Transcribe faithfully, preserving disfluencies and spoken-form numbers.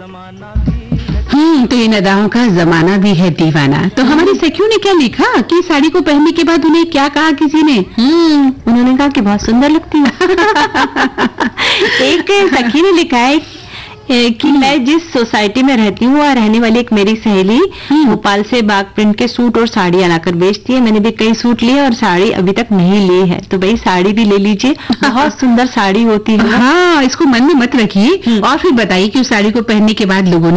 हम्म तो इन अदाओं का जमाना भी है दीवाना। तो हमारी सखियों ने क्या लिखा कि साड़ी को पहनने के बाद उन्हें क्या कहा किसी ने? हम्म उन्होंने कहा कि बहुत सुंदर लगती है। एक सखी ने लिखा है कि मैं जिस सोसाइटी में रहती हूँ वहाँ रहने वाली एक मेरी सहेली भोपाल से बाग प्रिंट के सूट और साड़ी लाकर बेचती है। मैंने भी कई सूट लिए और साड़ी अभी तक नहीं ली है। तो भाई साड़ी भी ले लीजिए, बहुत सुंदर साड़ी होती है। हाँ, इसको मन में मत रखिए और फिर बताइए कि उस साड़ी को पहनने के बाद लोगों ने